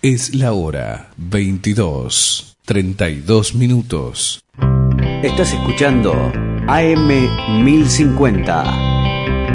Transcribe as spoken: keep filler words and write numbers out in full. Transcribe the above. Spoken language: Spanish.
Es la hora veintidós, treinta y dos minutos. Estás escuchando A M mil cincuenta,